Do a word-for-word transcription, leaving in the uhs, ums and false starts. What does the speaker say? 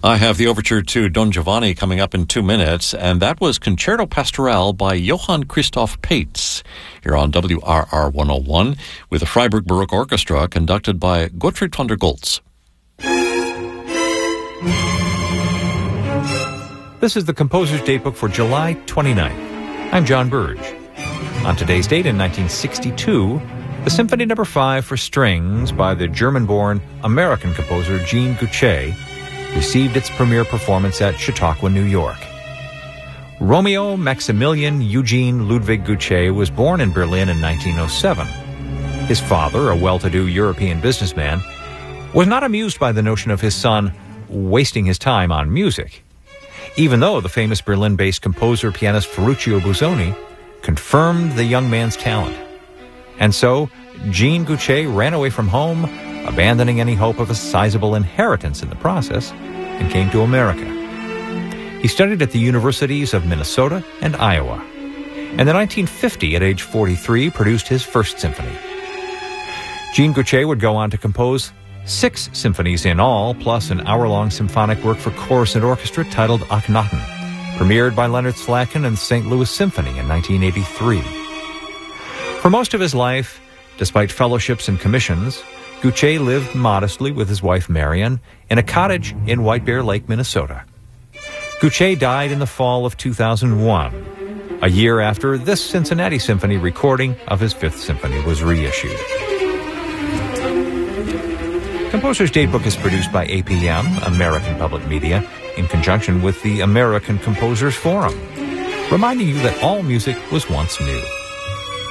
I have the overture to Don Giovanni coming up in two minutes, and that was Concerto Pastoral by Johann Christoph Paetz, here on W R R one oh one, with the Freiburg Baroque Orchestra conducted by Gottfried von der Goltz. This is the Composer's Datebook for July twenty-ninth. I'm John Burge. On today's date in nineteen sixty-two, the Symphony Number five for Strings by the German-born American composer Jean Guchet received its premiere performance at Chautauqua, New York. Romeo Maximilian Eugene Ludwig Guchet was born in Berlin in nineteen oh seven. His father, a well-to-do European businessman, was not amused by the notion of his son wasting his time on music, even though the famous Berlin-based composer-pianist Ferruccio Busoni confirmed the young man's talent. And so, Jean Guchet ran away from home, abandoning any hope of a sizable inheritance in the process, and came to America. He studied at the universities of Minnesota and Iowa, and in nineteen fifty, at age forty-three, produced his first symphony. Jean Guchet would go on to compose six symphonies in all, plus an hour-long symphonic work for chorus and orchestra titled Akhenaten, premiered by Leonard Slatkin and Saint Louis Symphony in nineteen eighty-three. For most of his life, despite fellowships and commissions, Guchet lived modestly with his wife Marion in a cottage in White Bear Lake, Minnesota. Guchet died in the fall of two thousand one, a year after this Cincinnati Symphony recording of his Fifth Symphony was reissued. Composer's Datebook is produced by A P M, American Public Media, in conjunction with the American Composers Forum, reminding you that all music was once new.